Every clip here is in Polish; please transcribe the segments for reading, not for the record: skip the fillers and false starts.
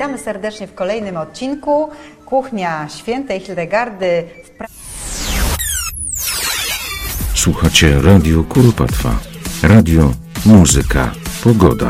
Witamy serdecznie w kolejnym odcinku Kuchnia Świętej Hildegardy. Słuchacie Radio Kuropatwa. Radio, muzyka, pogoda.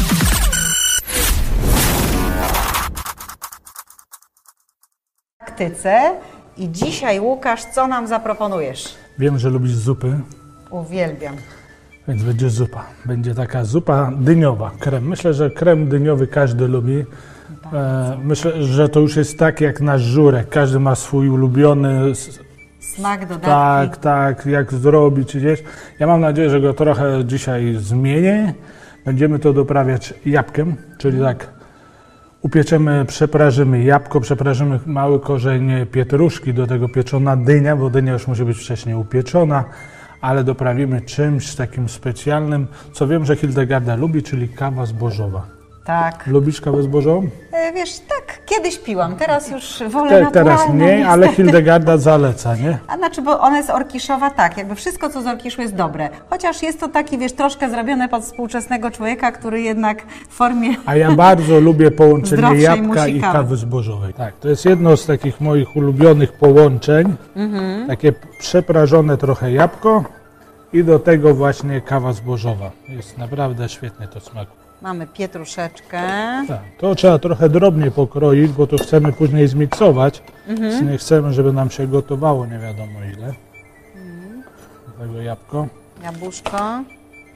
W praktyce i dzisiaj, Łukasz, co nam zaproponujesz? Wiem, że lubisz zupy, Uwielbiam. więc będzie zupa. Będzie taka zupa dyniowa, krem. Myślę, że krem dyniowy każdy lubi. Myślę, że to już jest tak jak nasz żurek. Każdy ma swój ulubiony Smak, dodatki. tak, jak zrobić gdzieś. Ja mam nadzieję, że go trochę dzisiaj zmienię. Będziemy to doprawiać jabłkiem, czyli tak przeprażymy jabłko, przeprażymy mały korzeń pietruszki, do tego pieczona dynia, bo dynia już musi być wcześniej upieczona, ale doprawimy czymś takim specjalnym, co wiem, że Hildegarda lubi, czyli kawa zbożowa. Tak. Lubisz kawę zbożową? Wiesz, tak, kiedyś piłam, teraz już wolę naturalną. Teraz mniej, ale Hildegarda zaleca, nie? A znaczy, bo ona jest orkiszowa, tak, jakby wszystko, co z orkiszu jest dobre. Chociaż jest to taki, wiesz, troszkę zrobione pod współczesnego człowieka, który jednak w formie... A ja bardzo lubię połączenie zdrowszej jabłka i musi kawy zbożowej. Tak, to jest jedno z takich moich ulubionych połączeń. Takie przeprażone trochę jabłko i do tego właśnie kawa zbożowa. Jest naprawdę świetnie to smakuje. Mamy pietruszeczkę. Tak, to trzeba trochę drobnie pokroić, bo to chcemy później zmiksować. Nie chcemy, żeby nam się gotowało nie wiadomo ile. Do tego jabłko. Jabłuszko.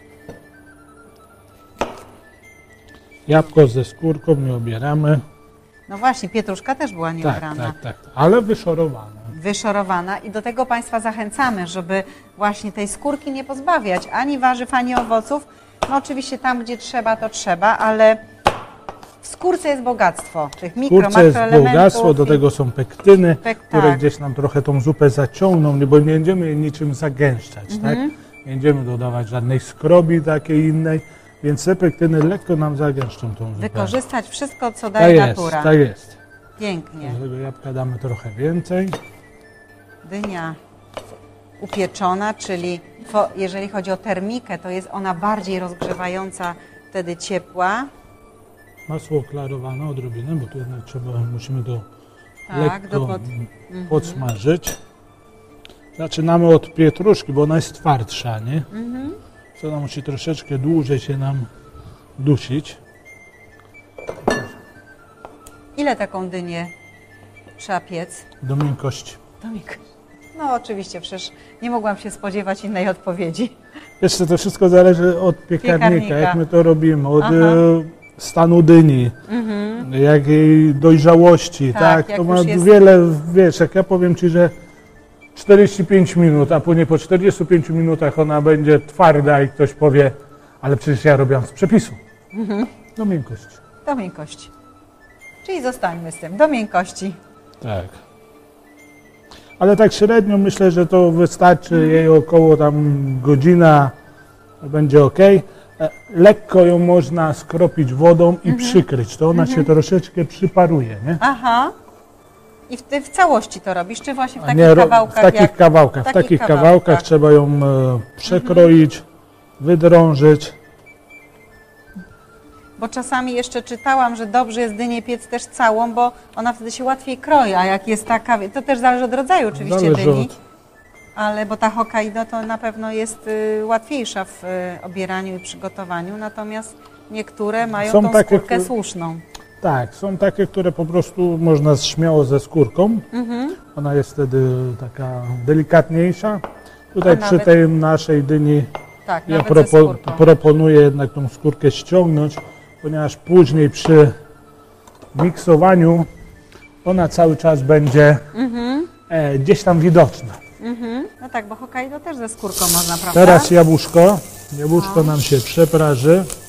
Jabłko ze skórką nie obieramy. No właśnie, pietruszka też była nieobrana. Tak, ale wyszorowane. Wyszorowana i do tego Państwa zachęcamy, żeby właśnie tej skórki nie pozbawiać ani warzyw, ani owoców. No oczywiście tam, gdzie trzeba, to trzeba, ale w skórce jest bogactwo tych mikro, W skórce jest makroelementów. bogactwo, do tego są pektyny, które tak. gdzieś nam trochę tą zupę zaciągną, bo nie będziemy jej niczym zagęszczać, tak? Nie będziemy dodawać żadnej skrobi takiej innej, więc te pektyny lekko nam zagęszczą tą zupę. Wykorzystać wszystko, co daje natura. Tak jest. Pięknie. Do tego jabłka damy trochę więcej. Dynia upieczona, czyli jeżeli chodzi o termikę, to jest ona bardziej rozgrzewająca, wtedy ciepła. Masło klarowane odrobinę, bo tu jednak musimy to Tak, lekko podsmażyć. Zaczynamy od pietruszki, bo ona jest twardsza, nie? Co ona musi troszeczkę dłużej się nam dusić. Ile taką dynię trzeba piec? Do miękkości. No oczywiście, przecież nie mogłam się spodziewać innej odpowiedzi. Jeszcze to wszystko zależy od piekarnika, jak my to robimy, od stanu dyni, jak jej dojrzałości, tak? To ma wiele, wiesz, jak ja powiem Ci, że 45 minut, a później po 45 minutach ona będzie twarda i ktoś powie, ale przecież ja robiłam z przepisu. Do miękkości. Do miękkości. Czyli zostańmy z tym, do miękkości. Tak. Ale tak średnio myślę, że to wystarczy jej około tam godzina, będzie ok. Lekko ją można skropić wodą i przykryć, to ona się troszeczkę przyparuje, nie? Aha. I w całości to robisz, czy właśnie w takich kawałkach? W takich kawałkach trzeba ją przekroić, wydrążyć. Bo czasami jeszcze czytałam, że dobrze jest dynię piec też całą, bo ona wtedy się łatwiej kroi, a jak jest taka, to też zależy od rodzaju oczywiście dyni, ale bo ta Hokkaido to na pewno jest łatwiejsza w obieraniu i przygotowaniu, natomiast niektóre mają tą skórkę słuszną. Tak, są takie, które po prostu można śmiało ze skórką, ona jest wtedy taka delikatniejsza. Tutaj przy tej naszej dyni ja proponuję jednak tą skórkę ściągnąć, ponieważ później przy miksowaniu ona cały czas będzie gdzieś tam widoczna. No tak, bo Hokkaido też ze skórką można, prawda? Teraz jabłuszko nam się przepraży.